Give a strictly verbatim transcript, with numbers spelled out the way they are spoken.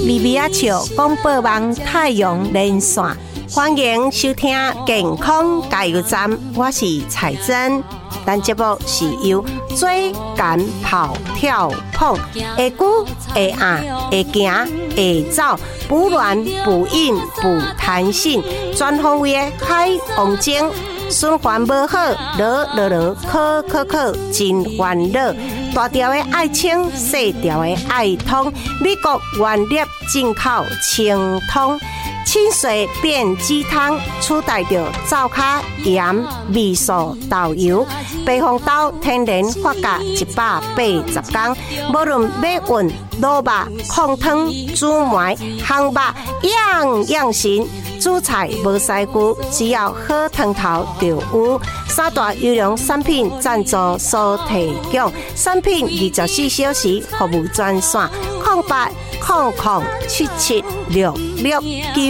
咪咪仔笑广播网太阳连线，欢迎收听健康加油站，我是彩珍。咱节目是由追赶跑跳碰，会久会硬会行会走，补卵补阴补弹性，全方位的海王精。循环无好，落落落，考考考，真烦恼。大条的爱清，细条的爱通。美国原粒进口清通，清水变鸡汤，取代着灶骹盐、味素、豆油。白红豆天然发酵一百八十天，无论要运、卤肉、控汤、煮糜、烘肉，样样行。煮菜无师傅，只要好汤头就有。三大优良产品赞助所提供，产品二十四小时服务专线：零八零零七七六六九。